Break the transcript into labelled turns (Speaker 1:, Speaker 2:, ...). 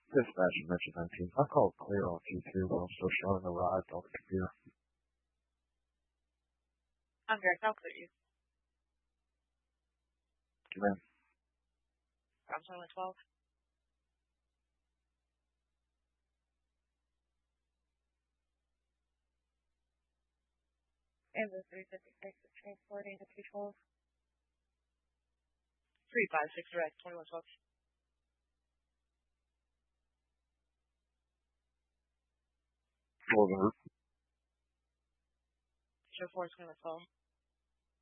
Speaker 1: Dispatch mentioned 19. I called clear on T2 while I'm still showing the ride on the computer.
Speaker 2: I'm Derek. I'll clear you.
Speaker 1: Come in.
Speaker 2: I'm showing 12. And the 356 is transporting to 212. 356 direct, 2112.
Speaker 1: Over.
Speaker 2: Show 4 is going to 12.